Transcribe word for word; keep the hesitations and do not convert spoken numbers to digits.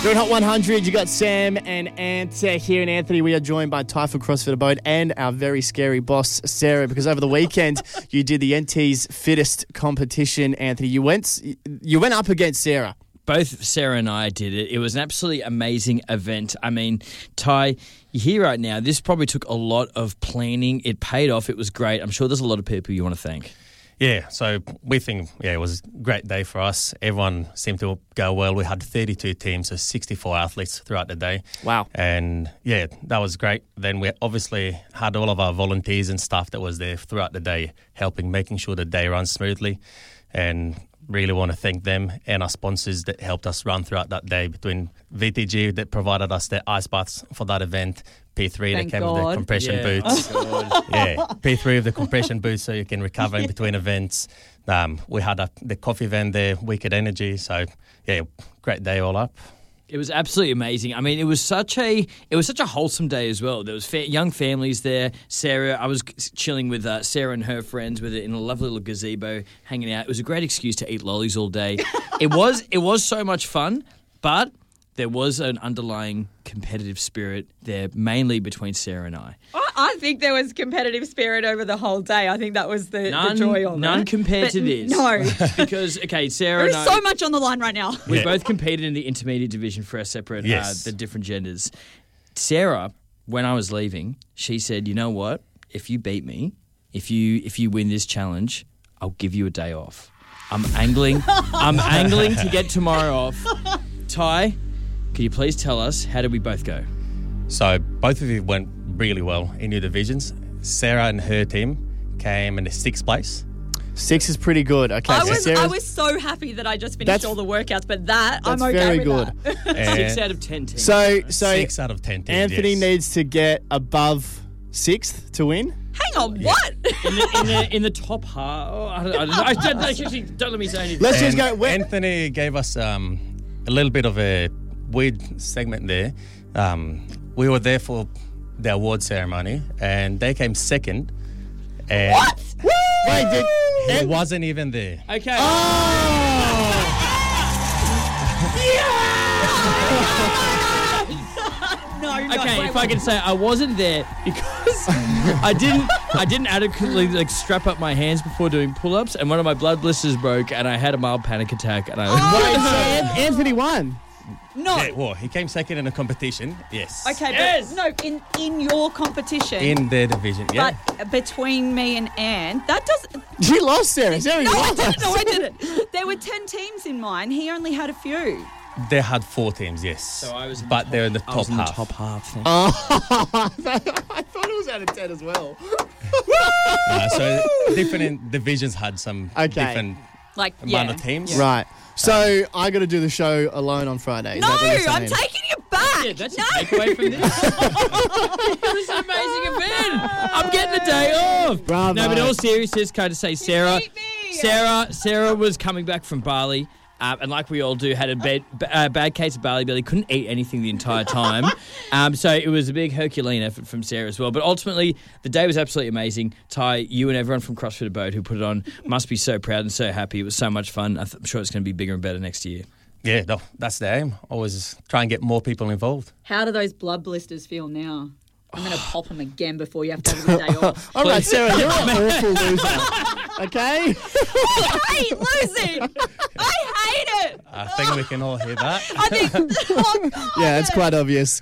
Doing Hot one hundred, you got Sam and Ant uh, here in Anthony. We are joined by Ty for CrossFit Abode and our very scary boss, Sarah, because over the weekend you did the N T's fittest competition, Anthony. You went, you went up against Sarah. Both Sarah and I did it. It was an absolutely amazing event. I mean, Ty, you're here right now. This probably took a lot of planning. It paid off. It was great. I'm sure there's a lot of people you want to thank. Yeah, so we think, yeah, it was a great day for us. Everyone seemed to go well. We had thirty-two teams, so sixty-four athletes throughout the day. Wow. And, yeah, that was great. Then we obviously had all of our volunteers and staff that was there throughout the day, helping, making sure the day runs smoothly. And really want to thank them and our sponsors that helped us run throughout that day, between V T G that provided us the ice baths for that event, P three Thank that came God. with the compression Yeah. boots. Oh, Yeah, P three of the compression boots so you can recover in between events. Um, we had a, the coffee van there, Wicked Energy. So, yeah, great day all up. It was absolutely amazing. I mean, it was such a it was such a wholesome day as well. There was fa- young families there. Sarah, I was chilling with uh, Sarah and her friends with it in a lovely little gazebo, hanging out. It was a great excuse to eat lollies all day. it was it was so much fun, but there was an underlying competitive spirit there, mainly between Sarah and I. I, I think there was competitive spirit over the whole day. I think that was the, None, the joy of none it. compared But to this. No. Because, okay, Sarah There is and I... so much on the line right now. We Yeah. both competed in the intermediate division for our separate, Yes. uh, the different genders. Sarah, when I was leaving, she said, "You know what? If you beat me, if you if you win this challenge, I'll give you a day off. I'm angling. I'm angling to get tomorrow off." Ty, can you please tell us, how did we both go? So both of you went really well in your divisions. Sarah and her team came in the sixth place. Six is pretty good. Okay, I so was Sarah's- I was so happy that I just finished That's- all the workouts, but that I'm that's okay very with good. that. And Six out of ten teams. So, so six out of ten teams, Anthony yes. needs to get above sixth to win. Hang on, what? in, the, in, the, in the top half... Oh, I don't, I don't know. I don't, actually, don't let me say anything. Let's just And go. Where, Anthony gave us um, a little bit of a weird segment there. Um, we were there for the award ceremony, and they came second. And What? wait, did, he wasn't even there. Okay. No, no. Okay, wait, if I can say I wasn't there because I didn't I didn't adequately like strap up my hands before doing pull-ups, and one of my blood blisters broke, and I had a mild panic attack, and I was wait, so An- Anthony won. No. Yeah, well, he came second in a competition, yes. Okay, Yes. but no, in in your competition. In their division, yeah. But between me and Anne, that doesn't. You lost, Sarah. Sarah, you No, I lost. didn't. No, I didn't. There were ten teams in mine. He only had a few. They had four teams, yes. So I was in the but top- they're in the I top was in half. the top half. Thank Oh, I thought it was out of ten as well. Uh, so different in- divisions had some Okay. different Like amount yeah. of teams. Right. So I got to do the show alone on Friday. Is No, that what you're I'm saying? taking you back. Yeah, that's no. a takeaway from this. It was an amazing event. I'm getting the day off. Bravo. No, but in all seriousness, can I just say, Sarah, beat me. Sarah, Sarah was coming back from Bali. Uh, and like we all do, had a bad, uh, bad case of Bali belly, couldn't eat anything the entire time. um, so it was a big Herculean effort from Sarah as well. But ultimately, the day was absolutely amazing. Ty, you and everyone from CrossFit Abode who put it on must be so proud and so happy. It was so much fun. I'm sure it's going to be bigger and better next year. Yeah, no, that's the aim. Always try and get more people involved. How do those blood blisters feel now? I'm going to pop them again before you have to have the day off. All right, Sarah, you're an awful loser. Okay? I hate losing. I hate it. I think we can all hear that. I think. Oh, God. Yeah, it's quite obvious.